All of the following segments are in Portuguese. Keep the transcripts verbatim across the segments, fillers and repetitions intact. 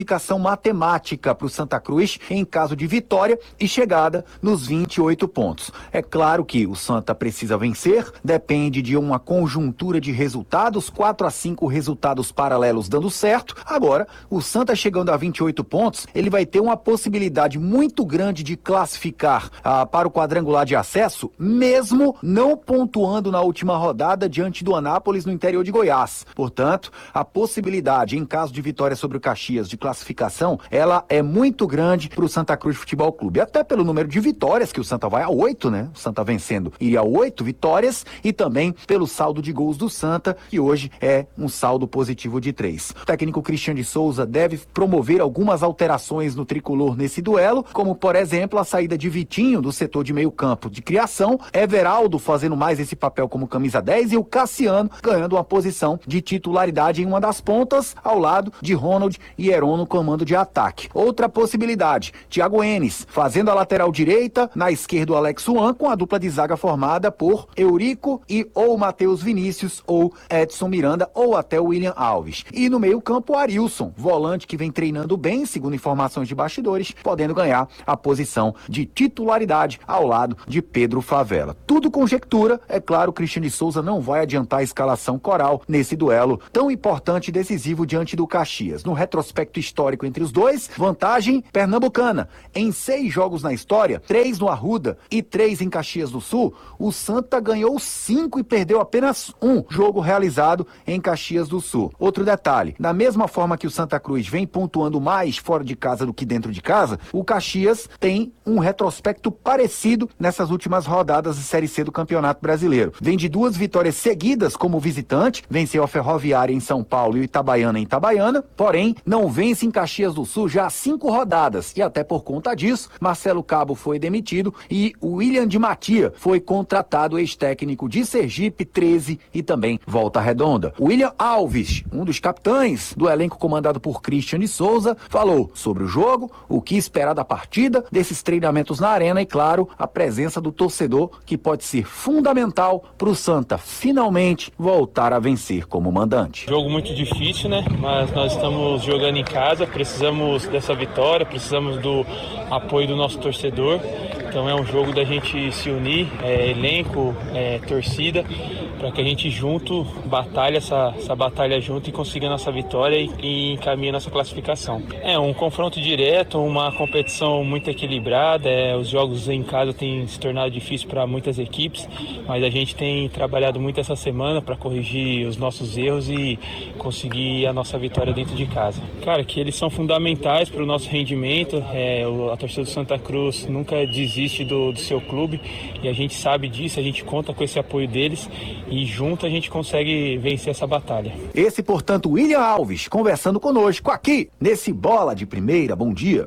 classificação matemática para o Santa Cruz em caso de vitória e chegada nos vinte e oito pontos. É claro que o Santa precisa vencer, depende de uma conjuntura de resultados, quatro a cinco resultados paralelos dando certo. Agora, o Santa chegando a vinte e oito pontos, ele vai ter uma possibilidade muito grande de classificar ah, para o quadrangular de acesso, mesmo não pontuando na última rodada diante do Anápolis no interior de Goiás. Portanto, a possibilidade, em caso de vitória sobre o Caxias, de classificação, ela é muito grande para o Santa Cruz Futebol Clube, até pelo número de vitórias, que o Santa vai a oito, né? O Santa vencendo iria a oito vitórias, e também pelo saldo de gols do Santa, que hoje é um saldo positivo de três. O técnico Cristian de Souza deve promover algumas alterações no tricolor nesse duelo, como, por exemplo, a saída de Vitinho do setor de meio campo de criação, Everaldo fazendo mais esse papel como camisa dez e o Cassiano ganhando uma posição de titularidade em uma das pontas, ao lado de Ronald e Heron no comando de ataque. Outra possibilidade, Thiago Enes fazendo a lateral direita, na esquerda o Alex Juan, com a dupla de zaga formada por Eurico e ou Matheus Vinícius ou Edson Miranda ou até o William Alves. E no meio campo o Arilson, volante que vem treinando bem, segundo informações de bastidores, podendo ganhar a posição de titularidade ao lado de Pedro Favela. Tudo conjectura, é claro, o Cristian de Souza não vai adiantar a escalação coral nesse duelo tão importante e decisivo diante do Caxias. No retrospecto histórico entre os dois, vantagem pernambucana. Em seis jogos na história, três no Arruda e três em Caxias do Sul, o Santa ganhou cinco e perdeu apenas um jogo realizado em Caxias do Sul. Outro detalhe, da mesma forma que o Santa Cruz vem pontuando mais fora de casa do que dentro de casa, o Caxias tem um retrospecto parecido nessas últimas rodadas de Série C do Campeonato Brasileiro. Vem de duas vitórias seguidas como visitante, venceu a Ferroviária em São Paulo e o Itabaiana em Itabaiana, porém não vence em Caxias do Sul já há cinco rodadas, e até por conta disso, Marcelo Cabo foi demitido e o William de Matia foi contratado, ex-técnico de Sergipe, treze e também Volta Redonda. O William Alves, um dos capitães do elenco comandado por Cristian de Souza, falou sobre o jogo, o que esperar da partida, desses treinamentos na arena e, claro, a presença do torcedor, que pode ser fundamental para o Santa finalmente voltar a vencer como mandante. Jogo muito difícil, né? Mas nós estamos jogando em casa, precisamos dessa vitória, precisamos do apoio do nosso torcedor. Então é um jogo da gente se unir, é, elenco, é, torcida, para que a gente junto batalhe essa, essa batalha junto e consiga a nossa vitória e, e encaminhe a nossa classificação. É um confronto direto, uma competição muito equilibrada, é, os jogos em casa têm se tornado difíceis para muitas equipes, mas a gente tem trabalhado muito essa semana para corrigir os nossos erros e conseguir a nossa vitória dentro de casa. Cara, que eles são fundamentais para o nosso rendimento, é, a torcida do Santa Cruz nunca desiste Do, do seu clube e a gente sabe disso, a gente conta com esse apoio deles e junto a gente consegue vencer essa batalha. Esse, portanto, William Alves conversando conosco aqui nesse Bola de Primeira. Bom dia.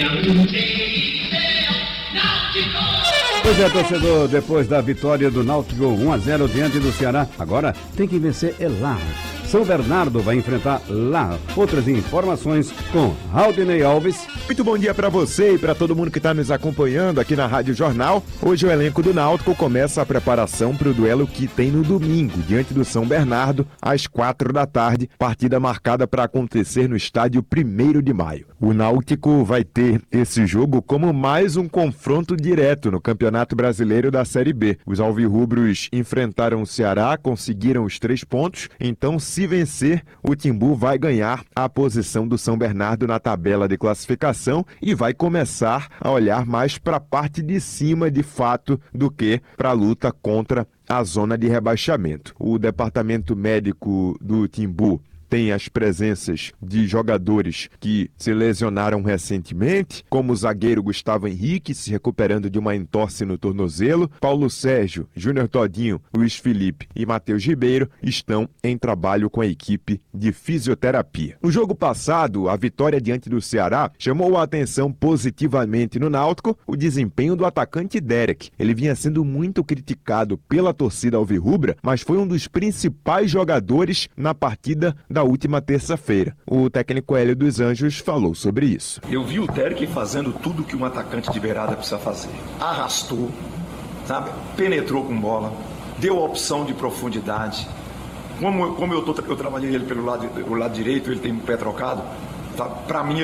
Pois é, torcedor, depois da vitória do Náutico um a zero diante do Ceará, agora tem que vencer é lá. São Bernardo vai enfrentar lá. Outras informações com Raudinei Alves. Muito bom dia para você e para todo mundo que está nos acompanhando aqui na Rádio Jornal. Hoje o elenco do Náutico começa a preparação para o duelo que tem no domingo, diante do São Bernardo, às quatro da tarde, partida marcada para acontecer no estádio primeiro de maio. O Náutico vai ter esse jogo como mais um confronto direto no Campeonato Brasileiro da Série B. Os alvirrubros enfrentaram o Ceará, conseguiram os três pontos, então se vencer, o Timbu vai ganhar a posição do São Bernardo na tabela de classificação e vai começar a olhar mais para a parte de cima de fato do que para a luta contra a zona de rebaixamento. O departamento médico do Timbu tem as presenças de jogadores que se lesionaram recentemente, como o zagueiro Gustavo Henrique, se recuperando de uma entorse no tornozelo. Paulo Sérgio, Júnior Todinho, Luiz Felipe e Matheus Ribeiro estão em trabalho com a equipe de fisioterapia. No jogo passado, a vitória diante do Ceará chamou a atenção positivamente no Náutico o desempenho do atacante Derek. Ele vinha sendo muito criticado pela torcida alvirrubra, mas foi um dos principais jogadores na partida da última terça-feira. O técnico Hélio dos Anjos falou sobre isso. Eu vi o Derek fazendo tudo que um atacante de beirada precisa fazer. Arrastou, sabe? Penetrou com bola, deu a opção de profundidade. Como, como eu, tô, eu trabalhei ele pelo lado, o lado direito, ele tem um pé trocado, tá? Para mim